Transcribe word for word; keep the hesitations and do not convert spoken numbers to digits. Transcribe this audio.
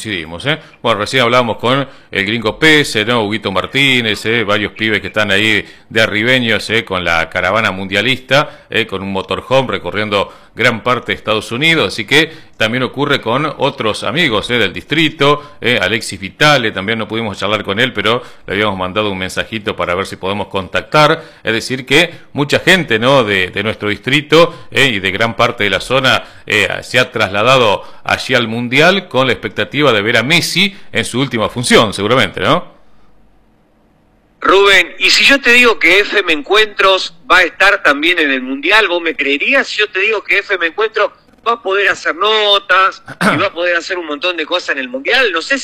coincidimos, ¿eh? Bueno, recién hablábamos con el Gringo Pese, ¿no? Huguito Martínez, ¿eh? Varios pibes que están ahí de arribeños, ¿eh? Con la caravana mundialista, ¿eh? Con un motorhome recorriendo gran parte de Estados Unidos, así que también ocurre con otros amigos ¿eh? del distrito, ¿eh? Alexis Vitale, también no pudimos charlar con él, pero le habíamos mandado un mensajito para ver si podemos contactar, es decir que mucha gente ¿no? de, de nuestro distrito ¿eh? y de gran parte de la zona eh, se ha trasladado allí al Mundial con la expectativa de ver a Messi en su última función, seguramente, ¿no? Rubén, y si yo te digo que F M Encuentros va a estar también en el Mundial, ¿vos me creerías? Si yo te digo que F M Encuentros va a poder hacer notas y va a poder hacer un montón de cosas en el Mundial, no sé si